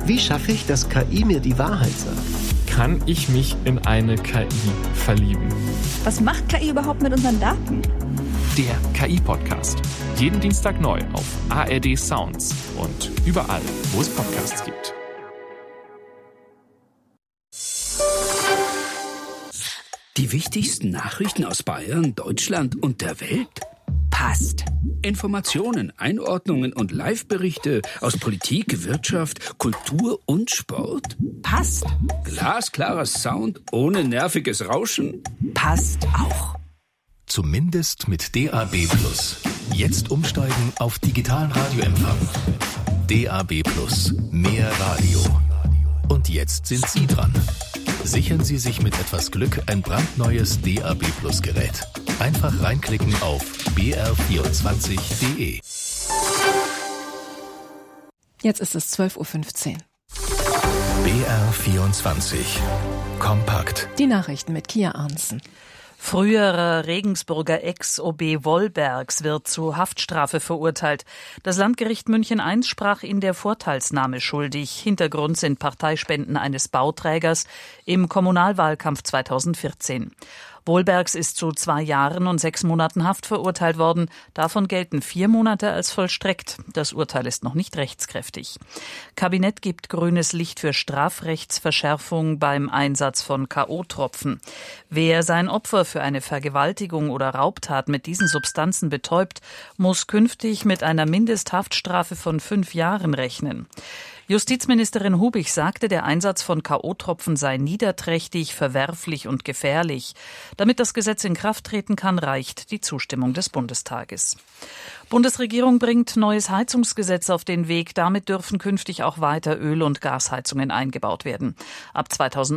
Wie schaffe ich, dass KI mir die Wahrheit sagt? Kann ich mich in eine KI verlieben? Was macht KI überhaupt mit unseren Daten? Der KI-Podcast. Jeden Dienstag neu auf ARD Sounds und überall, wo es Podcasts gibt. Die wichtigsten Nachrichten aus Bayern, Deutschland und der Welt? Passt. Informationen, Einordnungen und Live-Berichte aus Politik, Wirtschaft, Kultur und Sport? Passt. Glasklarer Sound ohne nerviges Rauschen? Passt auch. Zumindest mit DAB+. Jetzt umsteigen auf digitalen Radioempfang. DAB+. Mehr Radio. Und jetzt sind Sie dran. Sichern Sie sich mit etwas Glück ein brandneues DAB+ Gerät. Einfach reinklicken auf br24.de. Jetzt ist es 12.15 Uhr. BR24. Kompakt. Die Nachrichten mit Kia Arntzen. Früherer Regensburger Ex-OB Wollbergs wird zu Haftstrafe verurteilt. Das Landgericht München I sprach ihn der Vorteilsnahme schuldig. Hintergrund sind Parteispenden eines Bauträgers im Kommunalwahlkampf 2014. Wollbergs ist zu 2 Jahren und 6 Monaten Haft verurteilt worden. Davon gelten 4 Monate als vollstreckt. Das Urteil ist noch nicht rechtskräftig. Kabinett gibt grünes Licht für Strafrechtsverschärfung beim Einsatz von K.O.-Tropfen. Wer sein Opfer für eine Vergewaltigung oder Raubtat mit diesen Substanzen betäubt, muss künftig mit einer Mindesthaftstrafe von 5 Jahren rechnen. Justizministerin Hubich sagte, der Einsatz von K.O.-Tropfen sei niederträchtig, verwerflich und gefährlich. Damit das Gesetz in Kraft treten kann, reicht die Zustimmung des Bundestages. Bundesregierung bringt neues Heizungsgesetz auf den Weg. Damit dürfen künftig auch weiter Öl- und Gasheizungen eingebaut werden. Ab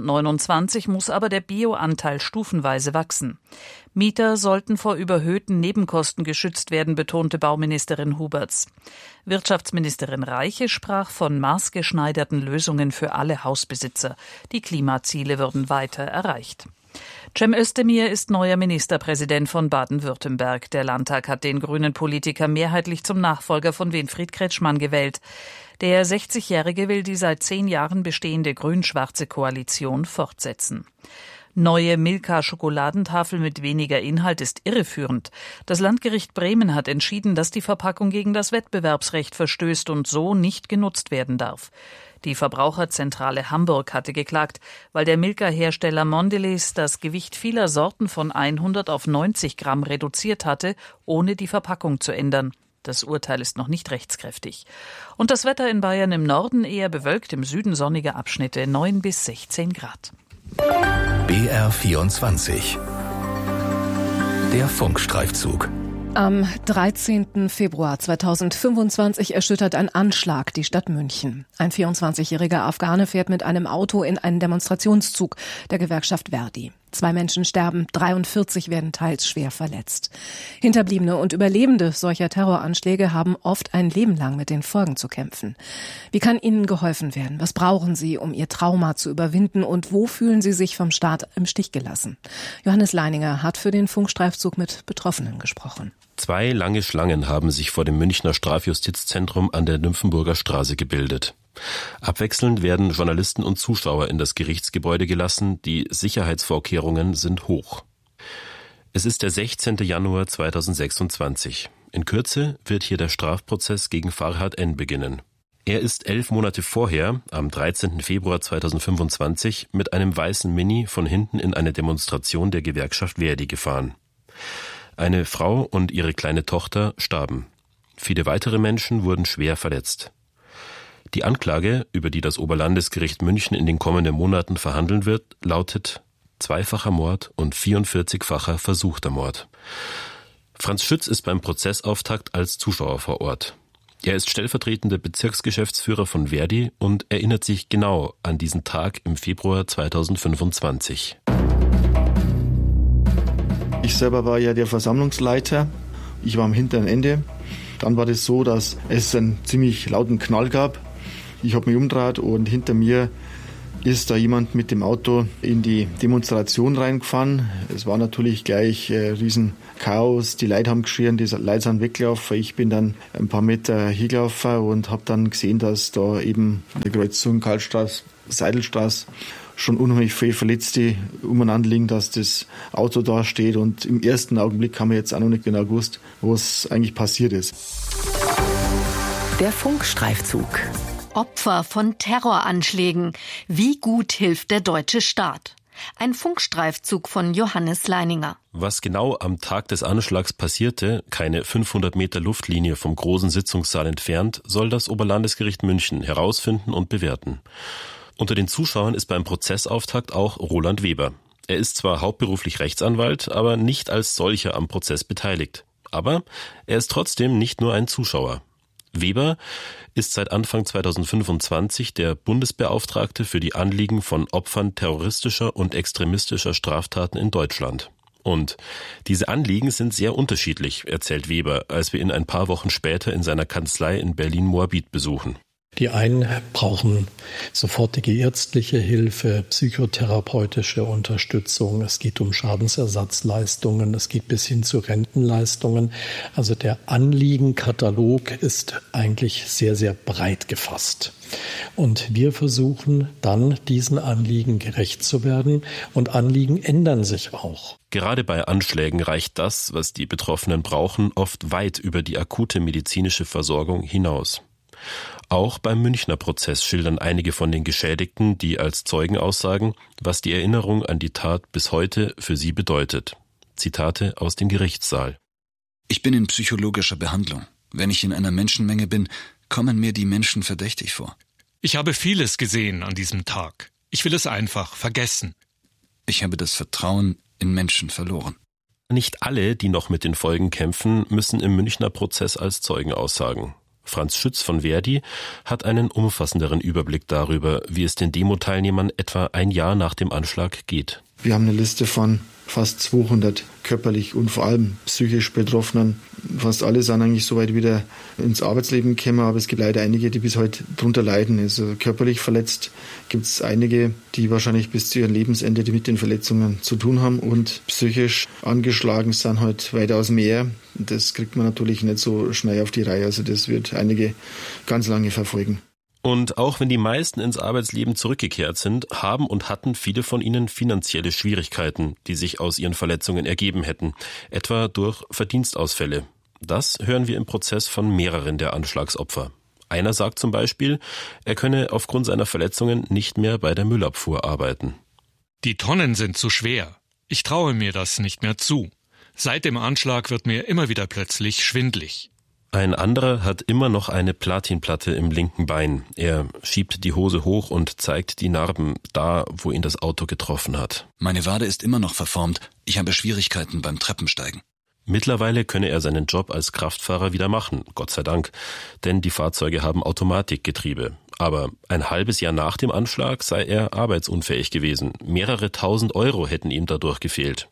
2029 muss aber der Bioanteil stufenweise wachsen. Mieter sollten vor überhöhten Nebenkosten geschützt werden, betonte Bauministerin Huberts. Wirtschaftsministerin Reiche sprach von maßgeschneiderten Lösungen für alle Hausbesitzer. Die Klimaziele würden weiter erreicht. Cem Özdemir ist neuer Ministerpräsident von Baden-Württemberg. Der Landtag hat den grünen Politiker mehrheitlich zum Nachfolger von Winfried Kretschmann gewählt. Der 60-Jährige will die seit 10 Jahren bestehende grün-schwarze Koalition fortsetzen. Neue Milka-Schokoladentafel mit weniger Inhalt ist irreführend. Das Landgericht Bremen hat entschieden, dass die Verpackung gegen das Wettbewerbsrecht verstößt und so nicht genutzt werden darf. Die Verbraucherzentrale Hamburg hatte geklagt, weil der Milka-Hersteller Mondelez das Gewicht vieler Sorten von 100 auf 90 Gramm reduziert hatte, ohne die Verpackung zu ändern. Das Urteil ist noch nicht rechtskräftig. Und das Wetter in Bayern im Norden eher bewölkt, im Süden sonnige Abschnitte 9 bis 16 Grad. BR24. Der Funkstreifzug. Am 13. Februar 2025 erschüttert ein Anschlag die Stadt München. Ein 24-jähriger Afghane fährt mit einem Auto in einen Demonstrationszug der Gewerkschaft Verdi. 2 Menschen sterben, 43 werden teils schwer verletzt. Hinterbliebene und Überlebende solcher Terroranschläge haben oft ein Leben lang mit den Folgen zu kämpfen. Wie kann ihnen geholfen werden? Was brauchen sie, um ihr Trauma zu überwinden? Und wo fühlen sie sich vom Staat im Stich gelassen? Johannes Leininger hat für den Funkstreifzug mit Betroffenen gesprochen. 2 lange Schlangen haben sich vor dem Münchner Strafjustizzentrum an der Nymphenburger Straße gebildet. Abwechselnd werden Journalisten und Zuschauer in das Gerichtsgebäude gelassen, die Sicherheitsvorkehrungen sind hoch. Es ist der 16. Januar 2026. In Kürze wird hier der Strafprozess gegen Farhad N. beginnen. Er ist 11 Monate vorher, am 13. Februar 2025, mit einem weißen Mini von hinten in eine Demonstration der Gewerkschaft Verdi gefahren. Eine Frau und ihre kleine Tochter starben. Viele weitere Menschen wurden schwer verletzt. Die Anklage, über die das Oberlandesgericht München in den kommenden Monaten verhandeln wird, lautet 2-facher Mord und 44-facher versuchter Mord. Franz Schütz ist beim Prozessauftakt als Zuschauer vor Ort. Er ist stellvertretender Bezirksgeschäftsführer von Verdi und erinnert sich genau an diesen Tag im Februar 2025. Ich selber war ja der Versammlungsleiter. Ich war am hinteren Ende. Dann war das so, dass es einen ziemlich lauten Knall gab. Ich habe mich umgedreht und hinter mir ist da jemand mit dem Auto in die Demonstration reingefahren. Es war natürlich gleich riesen Chaos. Die Leute haben geschrien, die Leute sind weggelaufen. Ich bin dann ein paar Meter hingelaufen und habe dann gesehen, dass da eben die Kreuzung Karlstraße, Seidelstraße schon unheimlich viele Verletzte umeinander liegen, dass das Auto da steht. Und im ersten Augenblick haben wir jetzt auch noch nicht genau gewusst, was eigentlich passiert ist. Der Funkstreifzug. Opfer von Terroranschlägen. Wie gut hilft der deutsche Staat? Ein Funkstreifzug von Johannes Leininger. Was genau am Tag des Anschlags passierte, keine 500 Meter Luftlinie vom großen Sitzungssaal entfernt, soll das Oberlandesgericht München herausfinden und bewerten. Unter den Zuschauern ist beim Prozessauftakt auch Roland Weber. Er ist zwar hauptberuflich Rechtsanwalt, aber nicht als solcher am Prozess beteiligt. Aber er ist trotzdem nicht nur ein Zuschauer. Weber ist seit Anfang 2025 der Bundesbeauftragte für die Anliegen von Opfern terroristischer und extremistischer Straftaten in Deutschland. Und diese Anliegen sind sehr unterschiedlich, erzählt Weber, als wir ihn ein paar Wochen später in seiner Kanzlei in Berlin-Moabit besuchen. Die einen brauchen sofortige ärztliche Hilfe, psychotherapeutische Unterstützung. Es geht um Schadensersatzleistungen, es geht bis hin zu Rentenleistungen. Also der Anliegenkatalog ist eigentlich sehr, sehr breit gefasst. Und wir versuchen dann, diesen Anliegen gerecht zu werden. Und Anliegen ändern sich auch. Gerade bei Anschlägen reicht das, was die Betroffenen brauchen, oft weit über die akute medizinische Versorgung hinaus. Auch beim Münchner Prozess schildern einige von den Geschädigten, die als Zeugen aussagen, was die Erinnerung an die Tat bis heute für sie bedeutet. Zitate aus dem Gerichtssaal. Ich bin in psychologischer Behandlung. Wenn ich in einer Menschenmenge bin, kommen mir die Menschen verdächtig vor. Ich habe vieles gesehen an diesem Tag. Ich will es einfach vergessen. Ich habe das Vertrauen in Menschen verloren. Nicht alle, die noch mit den Folgen kämpfen, müssen im Münchner Prozess als Zeugen aussagen. Franz Schütz von Verdi hat einen umfassenderen Überblick darüber, wie es den Demo-Teilnehmern etwa ein Jahr nach dem Anschlag geht. Wir haben eine Liste von fast 200 körperlich und vor allem psychisch Betroffenen. Fast alle sind eigentlich soweit wieder ins Arbeitsleben gekommen, aber es gibt leider einige, die bis heute darunter leiden. Also körperlich verletzt gibt es einige, die wahrscheinlich bis zu ihrem Lebensende mit den Verletzungen zu tun haben, und psychisch angeschlagen sind halt weitaus mehr. Das kriegt man natürlich nicht so schnell auf die Reihe. Also das wird einige ganz lange verfolgen. Und auch wenn die meisten ins Arbeitsleben zurückgekehrt sind, haben und hatten viele von ihnen finanzielle Schwierigkeiten, die sich aus ihren Verletzungen ergeben hätten, etwa durch Verdienstausfälle. Das hören wir im Prozess von mehreren der Anschlagsopfer. Einer sagt zum Beispiel, er könne aufgrund seiner Verletzungen nicht mehr bei der Müllabfuhr arbeiten. Die Tonnen sind zu schwer. Ich traue mir das nicht mehr zu. Seit dem Anschlag wird mir immer wieder plötzlich schwindlig. Ein anderer hat immer noch eine Platinplatte im linken Bein. Er schiebt die Hose hoch und zeigt die Narben da, wo ihn das Auto getroffen hat. Meine Wade ist immer noch verformt. Ich habe Schwierigkeiten beim Treppensteigen. Mittlerweile könne er seinen Job als Kraftfahrer wieder machen, Gott sei Dank, denn die Fahrzeuge haben Automatikgetriebe. Aber ein halbes Jahr nach dem Anschlag sei er arbeitsunfähig gewesen. Mehrere tausend Euro hätten ihm dadurch gefehlt.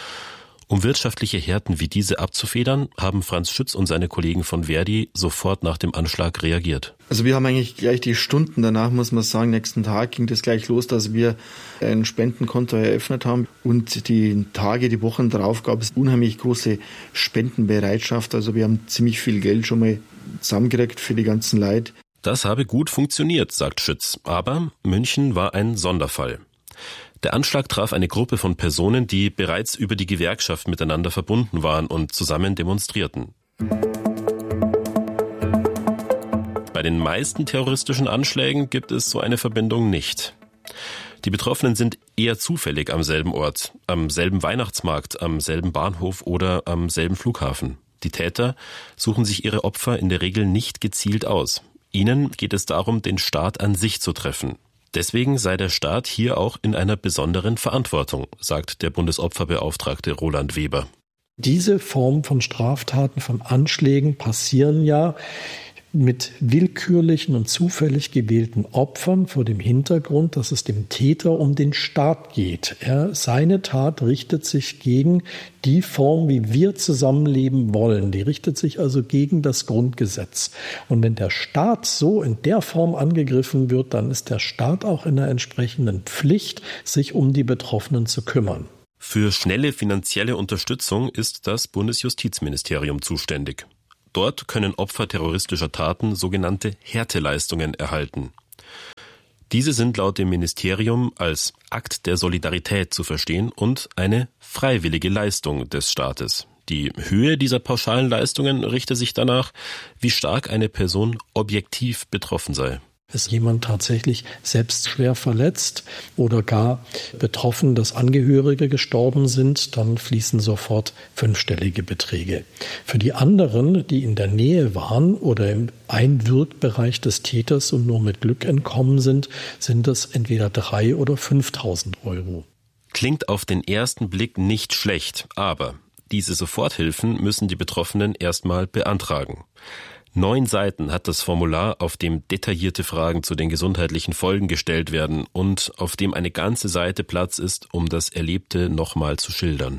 Um wirtschaftliche Härten wie diese abzufedern, haben Franz Schütz und seine Kollegen von Verdi sofort nach dem Anschlag reagiert. Also wir haben eigentlich gleich die Stunden danach, muss man sagen, nächsten Tag ging das gleich los, dass wir ein Spendenkonto eröffnet haben. Und die Tage, die Wochen darauf gab es unheimlich große Spendenbereitschaft. Also wir haben ziemlich viel Geld schon mal zusammengekriegt für die ganzen Leute. Das habe gut funktioniert, sagt Schütz. Aber München war ein Sonderfall. Der Anschlag traf eine Gruppe von Personen, die bereits über die Gewerkschaft miteinander verbunden waren und zusammen demonstrierten. Bei den meisten terroristischen Anschlägen gibt es so eine Verbindung nicht. Die Betroffenen sind eher zufällig am selben Ort, am selben Weihnachtsmarkt, am selben Bahnhof oder am selben Flughafen. Die Täter suchen sich ihre Opfer in der Regel nicht gezielt aus. Ihnen geht es darum, den Staat an sich zu treffen. Deswegen sei der Staat hier auch in einer besonderen Verantwortung, sagt der Bundesopferbeauftragte Roland Weber. Diese Form von Straftaten, von Anschlägen passieren ja mit willkürlichen und zufällig gewählten Opfern vor dem Hintergrund, dass es dem Täter um den Staat geht. Seine Tat richtet sich gegen die Form, wie wir zusammenleben wollen. Die richtet sich also gegen das Grundgesetz. Und wenn der Staat so in der Form angegriffen wird, dann ist der Staat auch in der entsprechenden Pflicht, sich um die Betroffenen zu kümmern. Für schnelle finanzielle Unterstützung ist das Bundesjustizministerium zuständig. Dort können Opfer terroristischer Taten sogenannte Härteleistungen erhalten. Diese sind laut dem Ministerium als Akt der Solidarität zu verstehen und eine freiwillige Leistung des Staates. Die Höhe dieser pauschalen Leistungen richte sich danach, wie stark eine Person objektiv betroffen sei. Ist jemand tatsächlich selbst schwer verletzt oder gar betroffen, dass Angehörige gestorben sind, dann fließen sofort 5-stellige Beträge. Für die anderen, die in der Nähe waren oder im Einwirkbereich des Täters und nur mit Glück entkommen sind, sind es entweder 3.000 oder 5.000 Euro. Klingt auf den ersten Blick nicht schlecht, aber diese Soforthilfen müssen die Betroffenen erstmal beantragen. 9 Seiten hat das Formular, auf dem detaillierte Fragen zu den gesundheitlichen Folgen gestellt werden und auf dem eine ganze Seite Platz ist, um das Erlebte nochmal zu schildern.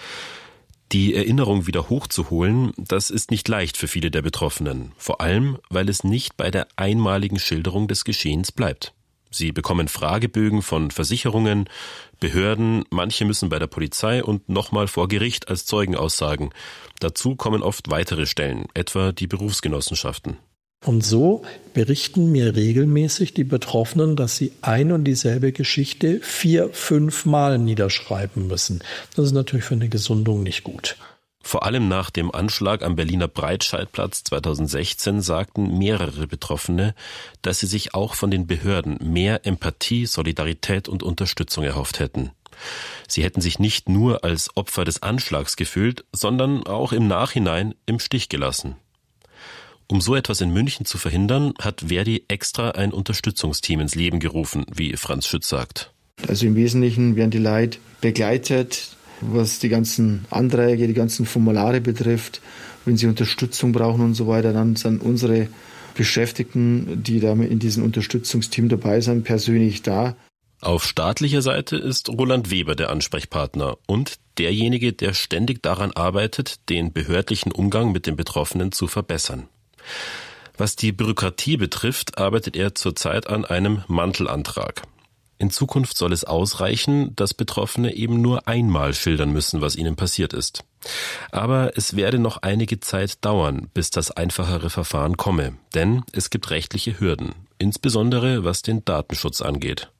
Die Erinnerung wieder hochzuholen, das ist nicht leicht für viele der Betroffenen, vor allem, weil es nicht bei der einmaligen Schilderung des Geschehens bleibt. Sie bekommen Fragebögen von Versicherungen, Behörden, manche müssen bei der Polizei und nochmal vor Gericht als Zeugen aussagen. Dazu kommen oft weitere Stellen, etwa die Berufsgenossenschaften. Und so berichten mir regelmäßig die Betroffenen, dass sie ein und dieselbe Geschichte 4-5 Mal niederschreiben müssen. Das ist natürlich für eine Gesundung nicht gut. Vor allem nach dem Anschlag am Berliner Breitscheidplatz 2016 sagten mehrere Betroffene, dass sie sich auch von den Behörden mehr Empathie, Solidarität und Unterstützung erhofft hätten. Sie hätten sich nicht nur als Opfer des Anschlags gefühlt, sondern auch im Nachhinein im Stich gelassen. Um so etwas in München zu verhindern, hat Verdi extra ein Unterstützungsteam ins Leben gerufen, wie Franz Schütz sagt. Also im Wesentlichen werden die Leute begleitet, was die ganzen Anträge, die ganzen Formulare betrifft. Wenn sie Unterstützung brauchen und so weiter, dann sind unsere Beschäftigten, die da in diesem Unterstützungsteam dabei sind, persönlich da. Auf staatlicher Seite ist Roland Weber der Ansprechpartner und derjenige, der ständig daran arbeitet, den behördlichen Umgang mit den Betroffenen zu verbessern. Was die Bürokratie betrifft, arbeitet er zurzeit an einem Mantelantrag. In Zukunft soll es ausreichen, dass Betroffene eben nur einmal schildern müssen, was ihnen passiert ist. Aber es werde noch einige Zeit dauern, bis das einfachere Verfahren komme, denn es gibt rechtliche Hürden, insbesondere was den Datenschutz angeht.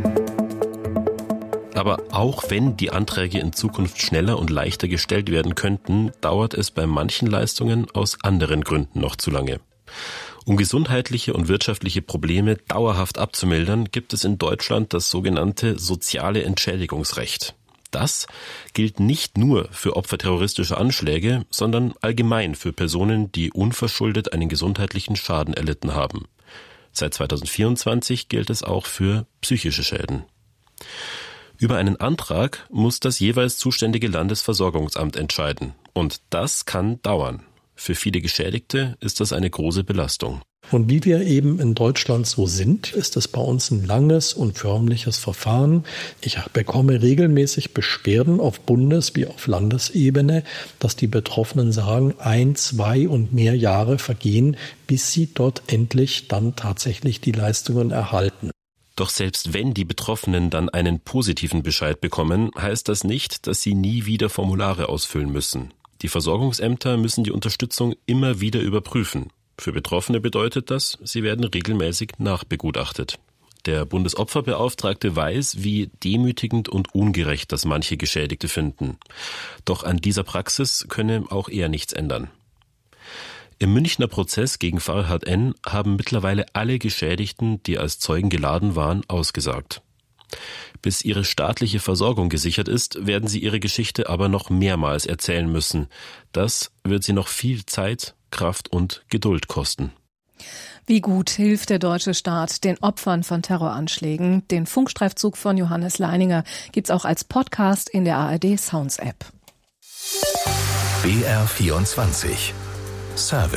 Aber auch wenn die Anträge in Zukunft schneller und leichter gestellt werden könnten, dauert es bei manchen Leistungen aus anderen Gründen noch zu lange. Um gesundheitliche und wirtschaftliche Probleme dauerhaft abzumildern, gibt es in Deutschland das sogenannte soziale Entschädigungsrecht. Das gilt nicht nur für Opfer terroristischer Anschläge, sondern allgemein für Personen, die unverschuldet einen gesundheitlichen Schaden erlitten haben. Seit 2024 gilt es auch für psychische Schäden. Über einen Antrag muss das jeweils zuständige Landesversorgungsamt entscheiden. Und das kann dauern. Für viele Geschädigte ist das eine große Belastung. Und wie wir eben in Deutschland so sind, ist es bei uns ein langes und förmliches Verfahren. Ich bekomme regelmäßig Beschwerden auf Bundes- wie auf Landesebene, dass die Betroffenen sagen, 1, 2 und mehr Jahre vergehen, bis sie dort endlich dann tatsächlich die Leistungen erhalten. Doch selbst wenn die Betroffenen dann einen positiven Bescheid bekommen, heißt das nicht, dass sie nie wieder Formulare ausfüllen müssen. Die Versorgungsämter müssen die Unterstützung immer wieder überprüfen. Für Betroffene bedeutet das, sie werden regelmäßig nachbegutachtet. Der Bundesopferbeauftragte weiß, wie demütigend und ungerecht das manche Geschädigte finden. Doch an dieser Praxis könne auch er nichts ändern. Im Münchner Prozess gegen Farhad N. haben mittlerweile alle Geschädigten, die als Zeugen geladen waren, ausgesagt. Bis ihre staatliche Versorgung gesichert ist, werden sie ihre Geschichte aber noch mehrmals erzählen müssen. Das wird sie noch viel Zeit, Kraft und Geduld kosten. Wie gut hilft der deutsche Staat den Opfern von Terroranschlägen? Den Funkstreifzug von Johannes Leininger gibt's auch als Podcast in der ARD Sounds App. BR24 Service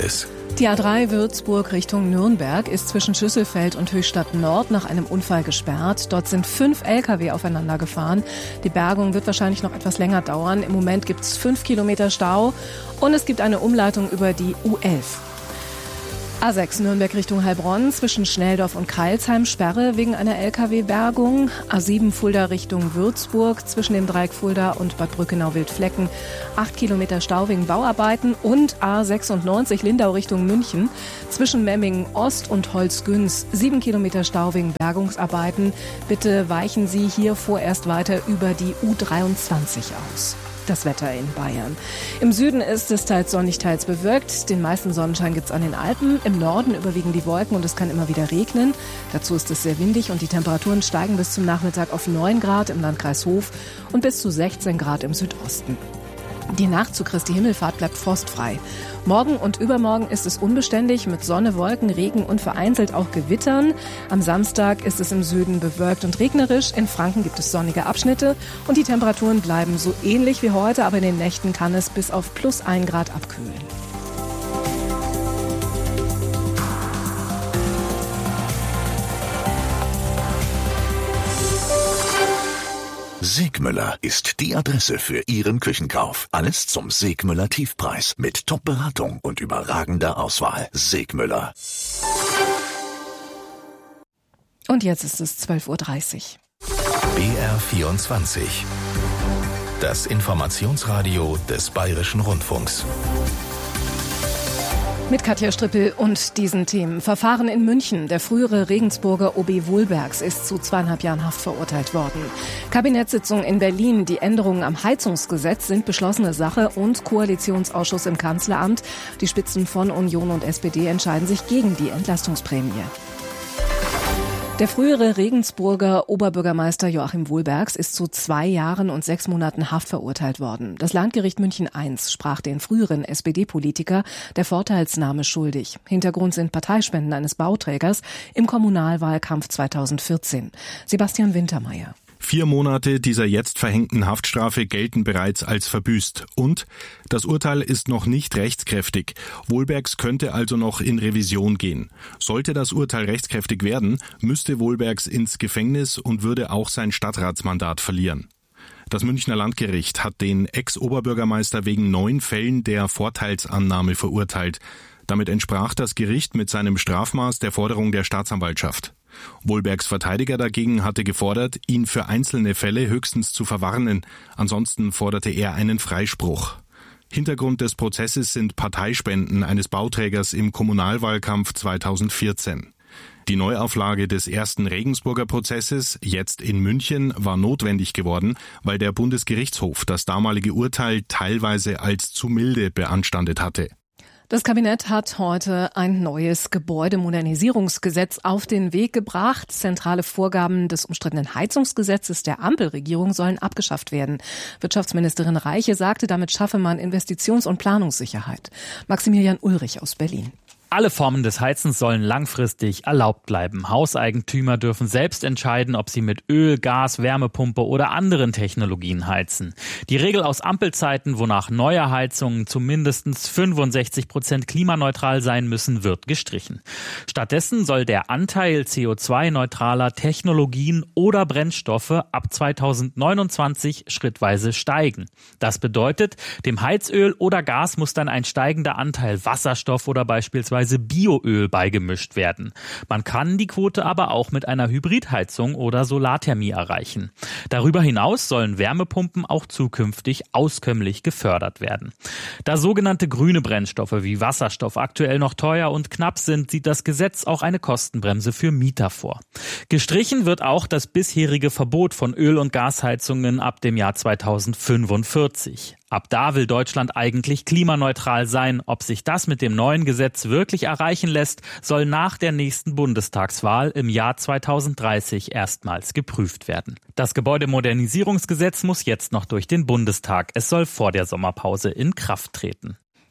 Die A3 Würzburg Richtung Nürnberg ist zwischen Schüsselfeld und Höchstadt Nord nach einem Unfall gesperrt. Dort sind 5 Lkw aufeinander gefahren. Die Bergung wird wahrscheinlich noch etwas länger dauern. Im Moment gibt es 5 Kilometer Stau und es gibt eine Umleitung über die U11. A6 Nürnberg Richtung Heilbronn zwischen Schnelldorf und Crailsheim Sperre wegen einer Lkw-Bergung. A7 Fulda Richtung Würzburg zwischen dem Dreieck Fulda und Bad Brückenau-Wildflecken 8 Kilometer Stau wegen Bauarbeiten und A96 Lindau Richtung München zwischen Memmingen Ost und Holzgünz 7 Kilometer Stau wegen Bergungsarbeiten. Bitte weichen Sie hier vorerst weiter über die U23 aus. Das Wetter in Bayern. Im Süden ist es teils sonnig, teils bewölkt. Den meisten Sonnenschein gibt es an den Alpen. Im Norden überwiegen die Wolken und es kann immer wieder regnen. Dazu ist es sehr windig und die Temperaturen steigen bis zum Nachmittag auf 9 Grad im Landkreis Hof und bis zu 16 Grad im Südosten. Die Nacht zu Christi Himmelfahrt bleibt frostfrei. Morgen und übermorgen ist es unbeständig mit Sonne, Wolken, Regen und vereinzelt auch Gewittern. Am Samstag ist es im Süden bewölkt und regnerisch. In Franken gibt es sonnige Abschnitte und die Temperaturen bleiben so ähnlich wie heute, aber in den Nächten kann es bis auf plus 1 Grad abkühlen. Segmüller ist die Adresse für Ihren Küchenkauf. Alles zum Segmüller Tiefpreis mit Top-Beratung und überragender Auswahl. Segmüller. Und jetzt ist es 12:30 Uhr. BR24. Das Informationsradio des Bayerischen Rundfunks. Mit Katja Strippel und diesen Themen. Verfahren in München. Der frühere Regensburger OB Wohlbergs ist zu 2,5 Jahren Haft verurteilt worden. Kabinettssitzung in Berlin. Die Änderungen am Heizungsgesetz sind beschlossene Sache und Koalitionsausschuss im Kanzleramt. Die Spitzen von Union und SPD entscheiden sich gegen die Entlastungsprämie. Der frühere Regensburger Oberbürgermeister Joachim Wohlbergs ist zu 2 Jahren und 6 Monaten Haft verurteilt worden. Das Landgericht München I sprach den früheren SPD-Politiker der Vorteilsnahme schuldig. Hintergrund sind Parteispenden eines Bauträgers im Kommunalwahlkampf 2014. Sebastian Wintermeyer. 4 Monate dieser jetzt verhängten Haftstrafe gelten bereits als verbüßt. Und das Urteil ist noch nicht rechtskräftig. Wohlbergs könnte also noch in Revision gehen. Sollte das Urteil rechtskräftig werden, müsste Wohlbergs ins Gefängnis und würde auch sein Stadtratsmandat verlieren. Das Münchner Landgericht hat den Ex-Oberbürgermeister wegen 9 Fällen der Vorteilsannahme verurteilt. Damit entsprach das Gericht mit seinem Strafmaß der Forderung der Staatsanwaltschaft. Wohlbergs Verteidiger dagegen hatte gefordert, ihn für einzelne Fälle höchstens zu verwarnen. Ansonsten forderte er einen Freispruch. Hintergrund des Prozesses sind Parteispenden eines Bauträgers im Kommunalwahlkampf 2014. Die Neuauflage des ersten Regensburger Prozesses, jetzt in München, war notwendig geworden, weil der Bundesgerichtshof das damalige Urteil teilweise als zu milde beanstandet hatte. Das Kabinett hat heute ein neues Gebäudemodernisierungsgesetz auf den Weg gebracht. Zentrale Vorgaben des umstrittenen Heizungsgesetzes der Ampelregierung sollen abgeschafft werden. Wirtschaftsministerin Reiche sagte, damit schaffe man Investitions- und Planungssicherheit. Maximilian Ulrich aus Berlin. Alle Formen des Heizens sollen langfristig erlaubt bleiben. Hauseigentümer dürfen selbst entscheiden, ob sie mit Öl, Gas, Wärmepumpe oder anderen Technologien heizen. Die Regel aus Ampelzeiten, wonach neue Heizungen zu mindestens 65% klimaneutral sein müssen, wird gestrichen. Stattdessen soll der Anteil CO2-neutraler Technologien oder Brennstoffe ab 2029 schrittweise steigen. Das bedeutet, dem Heizöl oder Gas muss dann ein steigender Anteil Wasserstoff oder beispielsweise Bioöl beigemischt werden. Man kann die Quote aber auch mit einer Hybridheizung oder Solarthermie erreichen. Darüber hinaus sollen Wärmepumpen auch zukünftig auskömmlich gefördert werden. Da sogenannte grüne Brennstoffe wie Wasserstoff aktuell noch teuer und knapp sind, sieht das Gesetz auch eine Kostenbremse für Mieter vor. Gestrichen wird auch das bisherige Verbot von Öl- und Gasheizungen ab dem Jahr 2045. Ab da will Deutschland eigentlich klimaneutral sein. Ob sich das mit dem neuen Gesetz wirklich erreichen lässt, soll nach der nächsten Bundestagswahl im Jahr 2030 erstmals geprüft werden. Das Gebäudemodernisierungsgesetz muss jetzt noch durch den Bundestag. Es soll vor der Sommerpause in Kraft treten.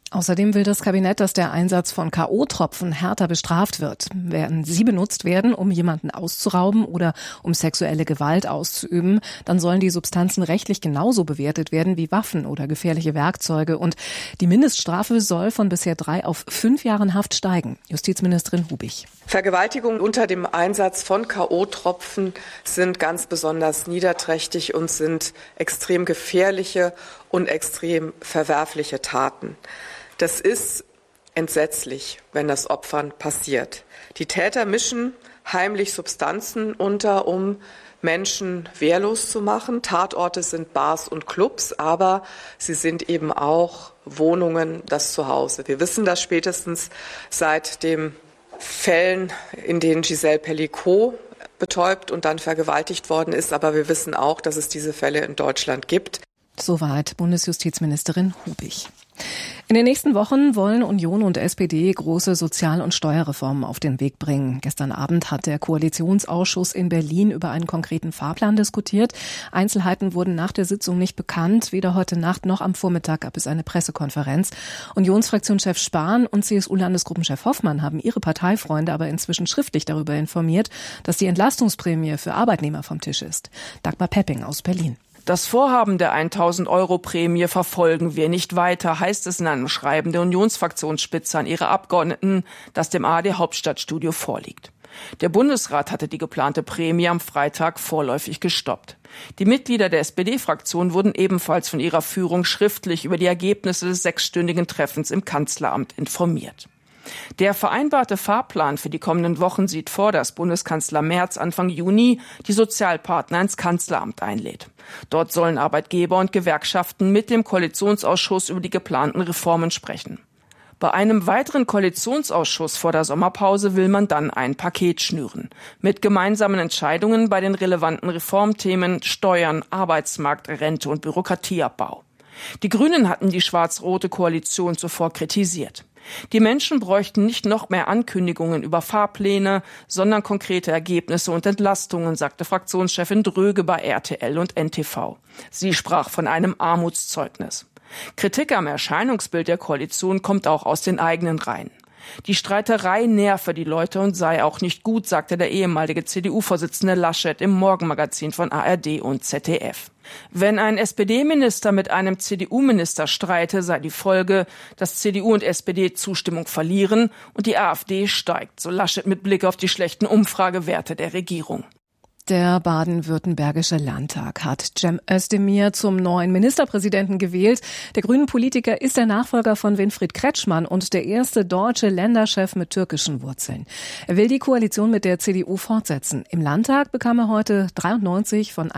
Außerdem will das Kabinett, dass der Einsatz von K.O.-Tropfen härter bestraft wird. Werden sie benutzt werden, um jemanden auszurauben oder um sexuelle Gewalt auszuüben, dann sollen die Substanzen rechtlich genauso bewertet werden wie Waffen oder gefährliche Werkzeuge. Und die Mindeststrafe soll von bisher 3 auf 5 Jahren Haft steigen. Justizministerin Hubig. Vergewaltigungen unter dem Einsatz von K.O.-Tropfen sind ganz besonders niederträchtig und sind extrem gefährliche und extrem verwerfliche Taten. Das ist entsetzlich, wenn das Opfern passiert. Die Täter mischen heimlich Substanzen unter, um Menschen wehrlos zu machen. Tatorte sind Bars und Clubs, aber sie sind eben auch Wohnungen, das Zuhause. Wir wissen das spätestens seit den Fällen, in denen Giselle Pelicot betäubt und dann vergewaltigt worden ist. Aber wir wissen auch, dass es diese Fälle in Deutschland gibt. Soweit Bundesjustizministerin Hubig. In den nächsten Wochen wollen Union und SPD große Sozial- und Steuerreformen auf den Weg bringen. Gestern Abend hat der Koalitionsausschuss in Berlin über einen konkreten Fahrplan diskutiert. Einzelheiten wurden nach der Sitzung nicht bekannt. Weder heute Nacht noch am Vormittag gab es eine Pressekonferenz. Unionsfraktionschef Spahn und CSU-Landesgruppenchef Hoffmann haben ihre Parteifreunde aber inzwischen schriftlich darüber informiert, dass die Entlastungsprämie für Arbeitnehmer vom Tisch ist. Dagmar Pepping aus Berlin. Das Vorhaben der 1.000-Euro-Prämie verfolgen wir nicht weiter, heißt es in einem Schreiben der Unionsfraktionsspitze an ihre Abgeordneten, das dem ARD-Hauptstadtstudio vorliegt. Der Bundesrat hatte die geplante Prämie am Freitag vorläufig gestoppt. Die Mitglieder der SPD-Fraktion wurden ebenfalls von ihrer Führung schriftlich über die Ergebnisse des 6-stündigen Treffens im Kanzleramt informiert. Der vereinbarte Fahrplan für die kommenden Wochen sieht vor, dass Bundeskanzler Merz Anfang Juni die Sozialpartner ins Kanzleramt einlädt. Dort sollen Arbeitgeber und Gewerkschaften mit dem Koalitionsausschuss über die geplanten Reformen sprechen. Bei einem weiteren Koalitionsausschuss vor der Sommerpause will man dann ein Paket schnüren. Mit gemeinsamen Entscheidungen bei den relevanten Reformthemen Steuern, Arbeitsmarkt, Rente und Bürokratieabbau. Die Grünen hatten die schwarz-rote Koalition zuvor kritisiert. Die Menschen bräuchten nicht noch mehr Ankündigungen über Fahrpläne, sondern konkrete Ergebnisse und Entlastungen, sagte Fraktionschefin Dröge bei RTL und NTV. Sie sprach von einem Armutszeugnis. Kritik am Erscheinungsbild der Koalition kommt auch aus den eigenen Reihen. Die Streiterei nerve die Leute und sei auch nicht gut, sagte der ehemalige CDU-Vorsitzende Laschet im Morgenmagazin von ARD und ZDF. Wenn ein SPD-Minister mit einem CDU-Minister streite, sei die Folge, dass CDU und SPD Zustimmung verlieren und die AfD steigt, so Laschet mit Blick auf die schlechten Umfragewerte der Regierung. Der baden-württembergische Landtag hat Cem Özdemir zum neuen Ministerpräsidenten gewählt. Der grünen Politiker ist der Nachfolger von Winfried Kretschmann und der erste deutsche Länderchef mit türkischen Wurzeln. Er will die Koalition mit der CDU fortsetzen. Im Landtag bekam er heute 93 von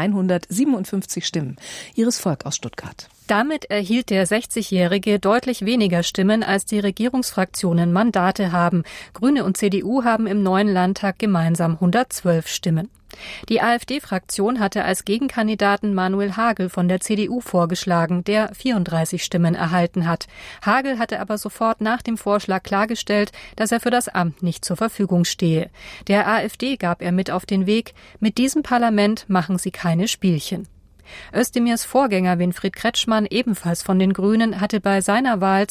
157 Stimmen. Iris Volk aus Stuttgart. Damit erhielt der 60-Jährige deutlich weniger Stimmen, als die Regierungsfraktionen Mandate haben. Grüne und CDU haben im neuen Landtag gemeinsam 112 Stimmen. Die AfD-Fraktion hatte als Gegenkandidaten Manuel Hagel von der CDU vorgeschlagen, der 34 Stimmen erhalten hat. Hagel hatte aber sofort nach dem Vorschlag klargestellt, dass er für das Amt nicht zur Verfügung stehe. Der AfD gab er mit auf den Weg: Mit diesem Parlament machen Sie keine Spielchen. Özdemirs Vorgänger Winfried Kretschmann, ebenfalls von den Grünen, hatte bei seiner Wahl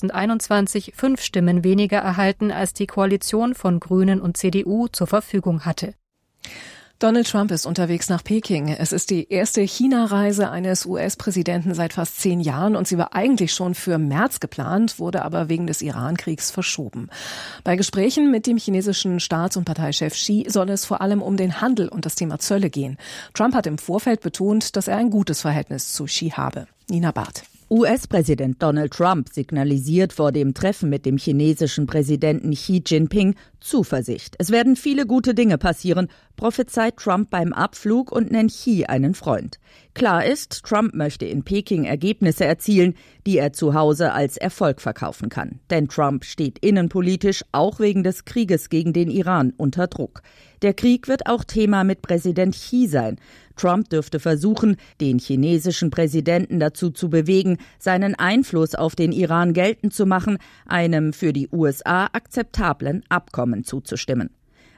2021 5 Stimmen weniger erhalten, als die Koalition von Grünen und CDU zur Verfügung hatte. Donald Trump ist unterwegs nach Peking. Es ist die erste China-Reise eines US-Präsidenten seit fast 10 Jahren und sie war eigentlich schon für März geplant, wurde aber wegen des Iran-Kriegs verschoben. Bei Gesprächen mit dem chinesischen Staats- und Parteichef Xi soll es vor allem um den Handel und das Thema Zölle gehen. Trump hat im Vorfeld betont, dass er ein gutes Verhältnis zu Xi habe. Nina Barth. US-Präsident Donald Trump signalisiert vor dem Treffen mit dem chinesischen Präsidenten Xi Jinping Zuversicht. Es werden viele gute Dinge passieren, prophezeit Trump beim Abflug und nennt Xi einen Freund. Klar ist, Trump möchte in Peking Ergebnisse erzielen, die er zu Hause als Erfolg verkaufen kann. Denn Trump steht innenpolitisch auch wegen des Krieges gegen den Iran unter Druck. Der Krieg wird auch Thema mit Präsident Xi sein. Trump dürfte versuchen, den chinesischen Präsidenten dazu zu bewegen, seinen Einfluss auf den Iran geltend zu machen, einem für die USA akzeptablen Abkommen zuzustimmen.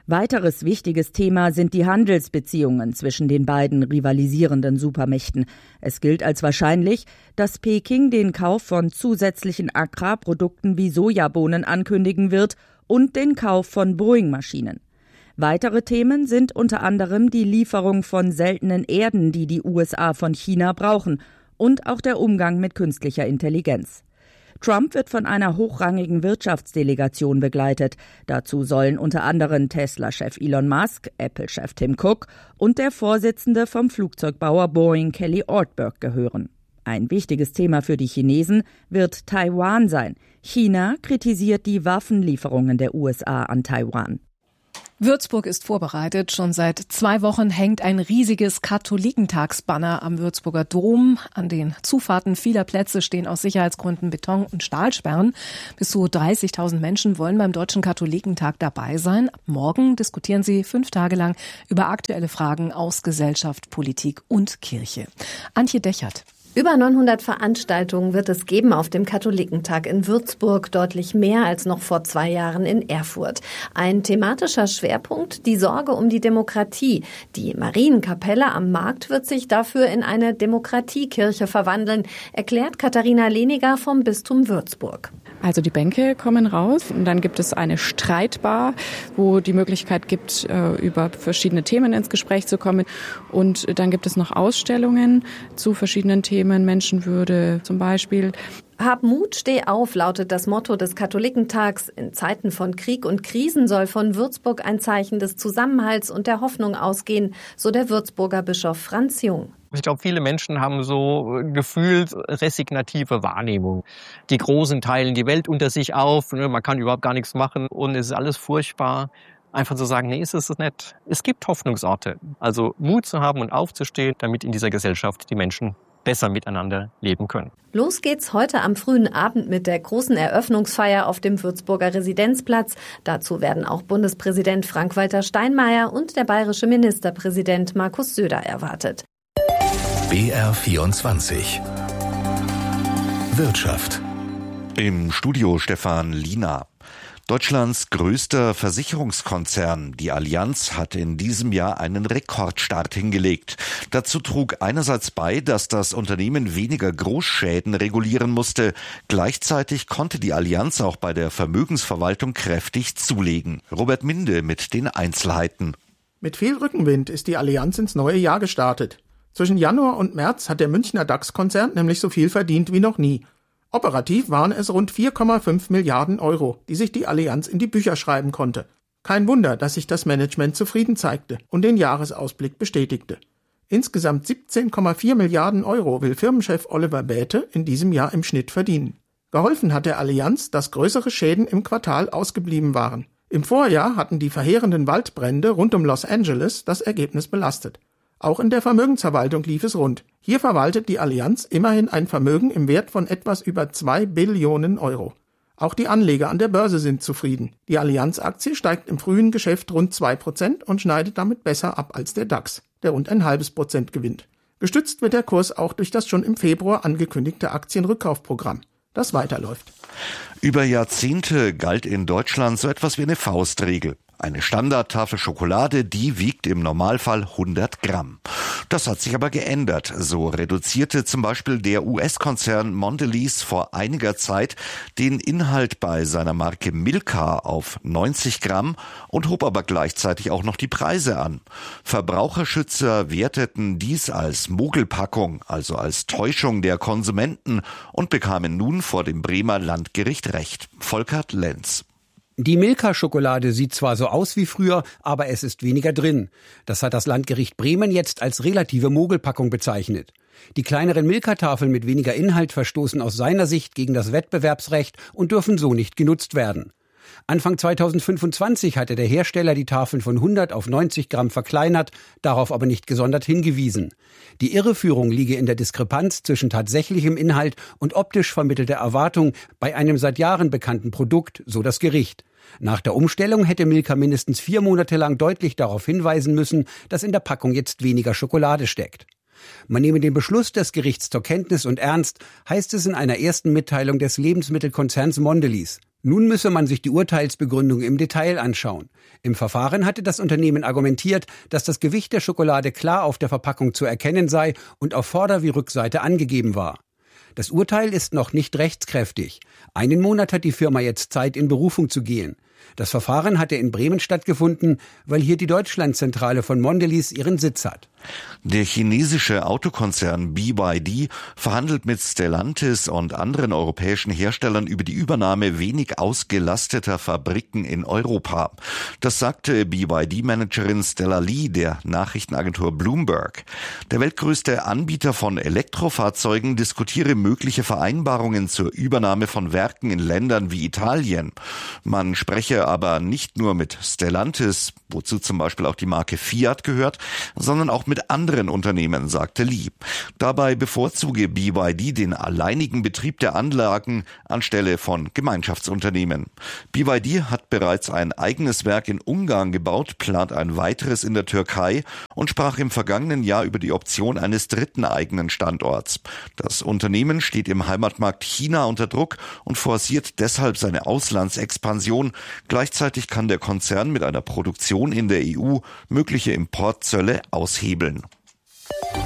Weiteres wichtiges Thema sind die Handelsbeziehungen zwischen den beiden rivalisierenden Supermächten. Es gilt als wahrscheinlich, dass Peking den Kauf von zusätzlichen Agrarprodukten wie Sojabohnen ankündigen wird und den Kauf von Boeing-Maschinen. Weitere Themen sind unter anderem die Lieferung von seltenen Erden, die die USA von China brauchen, und auch der Umgang mit künstlicher Intelligenz. Trump wird von einer hochrangigen Wirtschaftsdelegation begleitet. Dazu sollen unter anderem Tesla-Chef Elon Musk, Apple-Chef Tim Cook und der Vorsitzende vom Flugzeugbauer Boeing Kelly Ortberg gehören. Ein wichtiges Thema für die Chinesen wird Taiwan sein. China kritisiert die Waffenlieferungen der USA an Taiwan. Würzburg ist vorbereitet. Schon seit 2 Wochen hängt ein riesiges Katholikentagsbanner am Würzburger Dom. An den Zufahrten vieler Plätze stehen aus Sicherheitsgründen Beton- und Stahlsperren. Bis zu 30.000 Menschen wollen beim Deutschen Katholikentag dabei sein. Ab morgen diskutieren sie 5 Tage lang über aktuelle Fragen aus Gesellschaft, Politik und Kirche. Antje Dechert. Über 900 Veranstaltungen wird es geben auf dem Katholikentag in Würzburg, deutlich mehr als noch vor 2 Jahren in Erfurt. Ein thematischer Schwerpunkt, die Sorge um die Demokratie. Die Marienkapelle am Markt wird sich dafür in eine Demokratiekirche verwandeln, erklärt Katharina Lehniger vom Bistum Würzburg. Also die Bänke kommen raus und dann gibt es eine Streitbar, wo die Möglichkeit gibt, über verschiedene Themen ins Gespräch zu kommen. Und dann gibt es noch Ausstellungen zu verschiedenen Themen, Menschenwürde zum Beispiel. Hab Mut, steh auf, lautet das Motto des Katholikentags. In Zeiten von Krieg und Krisen soll von Würzburg ein Zeichen des Zusammenhalts und der Hoffnung ausgehen, so der Würzburger Bischof Franz Jung. Ich glaube, viele Menschen haben so gefühlt resignative Wahrnehmung. Die Großen teilen die Welt unter sich auf, man kann überhaupt gar nichts machen und es ist alles furchtbar. Einfach zu sagen, nee, ist es nicht. Es gibt Hoffnungsorte. Also Mut zu haben und aufzustehen, damit in dieser Gesellschaft die Menschen besser miteinander leben können. Los geht's heute am frühen Abend mit der großen Eröffnungsfeier auf dem Würzburger Residenzplatz. Dazu werden auch Bundespräsident Frank-Walter Steinmeier und der bayerische Ministerpräsident Markus Söder erwartet. BR24 Wirtschaft. Im Studio Stefan Liener. Deutschlands größter Versicherungskonzern, die Allianz, hat in diesem Jahr einen Rekordstart hingelegt. Dazu trug einerseits bei, dass das Unternehmen weniger Großschäden regulieren musste. Gleichzeitig konnte die Allianz auch bei der Vermögensverwaltung kräftig zulegen. Robert Minde mit den Einzelheiten. Mit viel Rückenwind ist die Allianz ins neue Jahr gestartet. Zwischen Januar und März hat der Münchner DAX-Konzern nämlich so viel verdient wie noch nie. Operativ waren es rund 4,5 Milliarden Euro, die sich die Allianz in die Bücher schreiben konnte. Kein Wunder, dass sich das Management zufrieden zeigte und den Jahresausblick bestätigte. Insgesamt 17,4 Milliarden Euro will Firmenchef Oliver Bäte in diesem Jahr im Schnitt verdienen. Geholfen hat der Allianz, dass größere Schäden im Quartal ausgeblieben waren. Im Vorjahr hatten die verheerenden Waldbrände rund um Los Angeles das Ergebnis belastet. Auch in der Vermögensverwaltung lief es rund. Hier verwaltet die Allianz immerhin ein Vermögen im Wert von etwas über 2 Billionen Euro. Auch die Anleger an der Börse sind zufrieden. Die Allianz-Aktie steigt im frühen Geschäft rund 2% und schneidet damit besser ab als der DAX, der rund 0,5% gewinnt. Gestützt wird der Kurs auch durch das schon im Februar angekündigte Aktienrückkaufprogramm, das weiterläuft. Über Jahrzehnte galt in Deutschland so etwas wie eine Faustregel. Eine Standardtafel Schokolade, die wiegt im Normalfall 100 Gramm. Das hat sich aber geändert. So reduzierte zum Beispiel der US-Konzern Mondelez vor einiger Zeit den Inhalt bei seiner Marke Milka auf 90 Gramm und hob aber gleichzeitig auch noch die Preise an. Verbraucherschützer werteten dies als Mogelpackung, also als Täuschung der Konsumenten, und bekamen nun vor dem Bremer Landgericht Recht. Volkert Lenz. Die Milka-Schokolade sieht zwar so aus wie früher, aber es ist weniger drin. Das hat das Landgericht Bremen jetzt als relative Mogelpackung bezeichnet. Die kleineren Milka-Tafeln mit weniger Inhalt verstoßen aus seiner Sicht gegen das Wettbewerbsrecht und dürfen so nicht genutzt werden. Anfang 2025 hatte der Hersteller die Tafeln von 100 auf 90 Gramm verkleinert, darauf aber nicht gesondert hingewiesen. Die Irreführung liege in der Diskrepanz zwischen tatsächlichem Inhalt und optisch vermittelter Erwartung bei einem seit Jahren bekannten Produkt, so das Gericht. Nach der Umstellung hätte Milka mindestens 4 Monate lang deutlich darauf hinweisen müssen, dass in der Packung jetzt weniger Schokolade steckt. Man nehme den Beschluss des Gerichts zur Kenntnis und ernst, heißt es in einer ersten Mitteilung des Lebensmittelkonzerns Mondelez. Nun müsse man sich die Urteilsbegründung im Detail anschauen. Im Verfahren hatte das Unternehmen argumentiert, dass das Gewicht der Schokolade klar auf der Verpackung zu erkennen sei und auf Vorder- wie Rückseite angegeben war. Das Urteil ist noch nicht rechtskräftig. 1 Monat hat die Firma jetzt Zeit, in Berufung zu gehen. Das Verfahren hatte in Bremen stattgefunden, weil hier die Deutschlandzentrale von Mondelez ihren Sitz hat. Der chinesische Autokonzern BYD verhandelt mit Stellantis und anderen europäischen Herstellern über die Übernahme wenig ausgelasteter Fabriken in Europa. Das sagte BYD-Managerin Stella Lee der Nachrichtenagentur Bloomberg. Der weltgrößte Anbieter von Elektrofahrzeugen diskutiere mögliche Vereinbarungen zur Übernahme von Werken in Ländern wie Italien. Man spreche aber nicht nur mit Stellantis, wozu zum Beispiel auch die Marke Fiat gehört, sondern auch mit anderen Unternehmen, sagte Lee. Dabei bevorzuge BYD den alleinigen Betrieb der Anlagen anstelle von Gemeinschaftsunternehmen. BYD hat bereits ein eigenes Werk in Ungarn gebaut, plant ein weiteres in der Türkei und sprach im vergangenen Jahr über die Option eines 3. eigenen Standorts. Das Unternehmen steht im Heimatmarkt China unter Druck und forciert deshalb seine Auslandsexpansion. Gleichzeitig kann der Konzern mit einer Produktion in der EU mögliche Importzölle aushebeln.